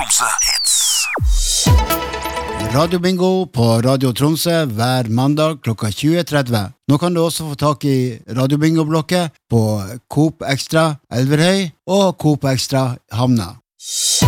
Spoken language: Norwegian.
Tromsø Hits. Radio Bingo på Radio Tromsø hver mandag klokka 20.30. Nå kan du også få tak i Radio Bingo-blokket på Coop Extra Elverhøy og Coop Extra Hamna.